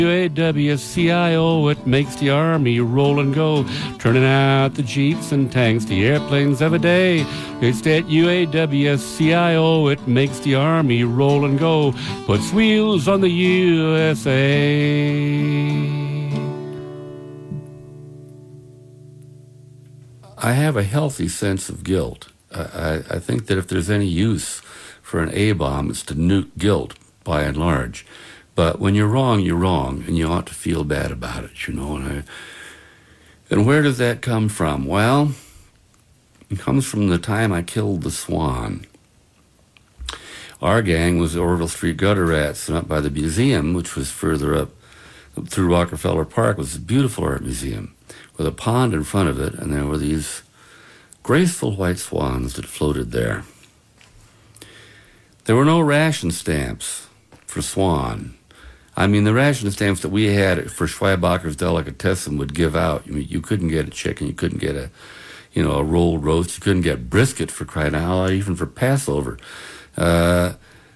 UAWCIO, it makes the Army roll and go, turning out the jeeps and tanks, the airplanes of a day. It's that UAWCIO, it makes the Army roll and go, puts wheels on the USA. I have a healthy sense of guilt. I think that if there's any use for an A-bomb, it's to nuke guilt, by and large. But when you're wrong, and you ought to feel bad about it, you know. And where does that come from? Well, it comes from the time I killed the Swan. Our gang was the Orville Street Gutter Rats, and up by the museum, which was further up through Rockefeller Park, was a beautiful art museum with a pond in front of it, and there were these graceful white swans that floated there. There were no ration stamps for swan. I mean, the ration stamps that we had for Schweibacher's Delicatessen would give out. I mean, you couldn't get a chicken, you couldn't get a rolled roast, you couldn't get brisket, for crying out loud, even for Passover. But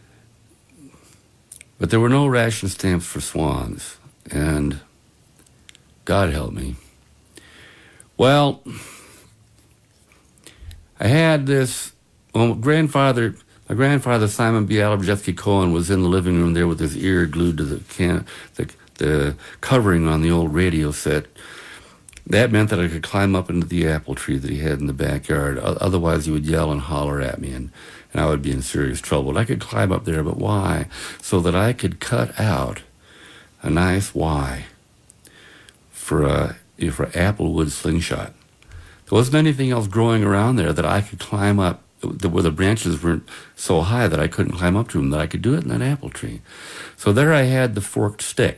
there were no ration stamps for swans, and God help me. Well, I had this, my grandfather Simon B. Alabrzewski Cohen was in the living room there with his ear glued to the covering on the old radio set. That meant that I could climb up into the apple tree that he had in the backyard. Otherwise, he would yell and holler at me, and I would be in serious trouble. And I could climb up there, but why? So that I could cut out a nice Y for applewood slingshot. There wasn't anything else growing around there that I could climb up, where the branches weren't so high that I couldn't climb up to them, that I could do it in that apple tree. So there I had the forked stick.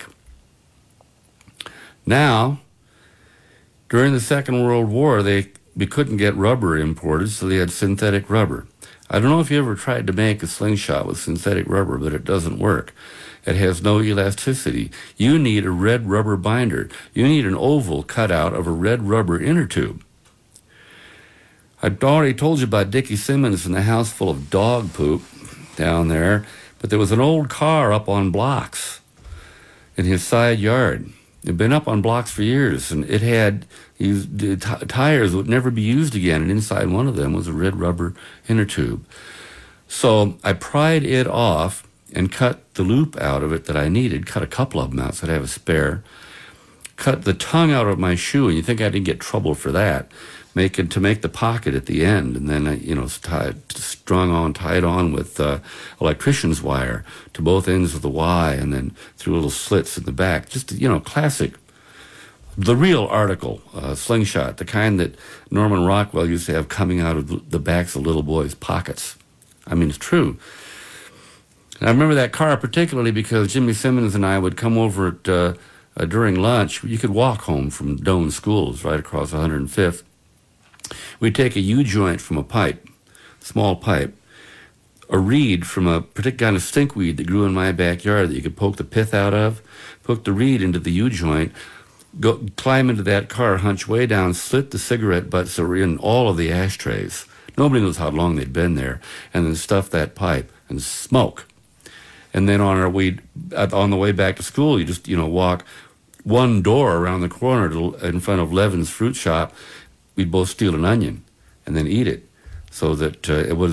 Now, during the Second World War, we couldn't get rubber imported, so they had synthetic rubber. I don't know if you ever tried to make a slingshot with synthetic rubber, but it doesn't work. It has no elasticity. You need a red rubber binder. You need an oval cut out of a red rubber inner tube. I'd already told you about Dickie Simmons and the house full of dog poop down there, but there was an old car up on blocks in his side yard. It had been up on blocks for years, and it had these tires that would never be used again, and inside one of them was a red rubber inner tube. So I pried it off and cut the loop out of it that I needed, cut a couple of them out so I'd have a spare, cut the tongue out of my shoe, and you think I didn't get trouble for that, to make the pocket at the end, and then tied on with electrician's wire to both ends of the Y, and then through little slits in the back. Just classic, the real article slingshot, the kind that Norman Rockwell used to have coming out of the backs of little boys' pockets. I mean, it's true. And I remember that car particularly because Jimmy Simmons and I would come over at during lunch. You could walk home from Doane Schools right across 105th. We'd take a U-joint from a pipe, small pipe, a reed from a particular kind of stinkweed that grew in my backyard that you could poke the pith out of, poke the reed into the U-joint, go climb into that car, hunch way down, slit the cigarette butts that were in all of the ashtrays. Nobody knows how long they'd been there, and then stuff that pipe and smoke. And then on the way back to school, you just, walk one door around the corner in front of Levin's fruit shop. We'd both steal an onion and then eat it so that it was